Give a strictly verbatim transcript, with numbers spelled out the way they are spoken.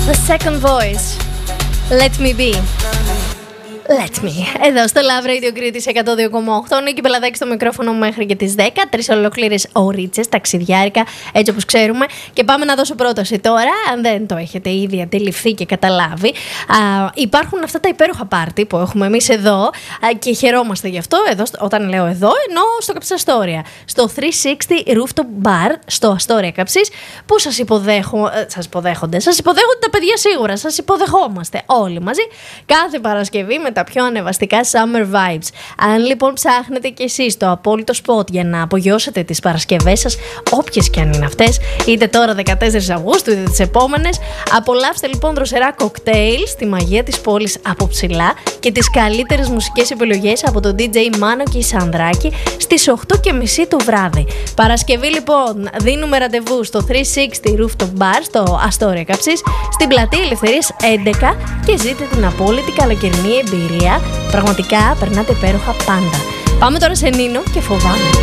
The second voice. Let me be. Let me. Εδώ στο Love Radio Κρήτης εκατόν δύο κόμμα οκτώ. Νίκη Πελαδάκη στο μικρόφωνο μέχρι και τις δέκα. Τρεις ολόκληρες ωρίτσες, ταξιδιάρικα, έτσι όπως ξέρουμε. Και πάμε να δώσω πρόταση τώρα, αν δεν το έχετε ήδη αντιληφθεί και καταλάβει. Α, υπάρχουν αυτά τα υπέροχα πάρτι που έχουμε εμείς εδώ α, και χαιρόμαστε γι' αυτό. Εδώ, όταν λέω εδώ, εννοώ στο Καψί Αστόρια. Στο τριακόσια εξήντα Rooftop Bar, στο Αστόρια Καψής, που σας, υποδέχω, σας υποδέχονται. Σας υποδέχονται τα παιδιά σίγουρα. Σας υποδεχόμαστε όλοι μαζί κάθε Παρασκευή με τα πιο ανεβαστικά summer vibes. Αν λοιπόν ψάχνετε κι εσείς το απόλυτο spot για να απογειώσετε τις Παρασκευές σας, όποιες κι αν είναι αυτές, είτε τώρα δεκατέσσερις Αυγούστου είτε τις επόμενες, απολαύστε λοιπόν δροσερά κοκτέιλ στη μαγεία της πόλης από ψηλά και τις καλύτερες μουσικές επιλογές από τον ντι τζέι Μάνο και η Σανδράκη στις οκτώ και μισή το βράδυ. Παρασκευή λοιπόν δίνουμε ραντεβού στο τριακόσια εξήντα Rooftop Bar στο Αστόρια Καψής, στην Πλατεία Ελευθερίας έντεκα και ζείτε την απόλυτη καλοκαιρινή εμπειρία. Πραγματικά περνάτε υπέροχα πάντα. Πάμε τώρα σε Νίνο και Φοβάμαι.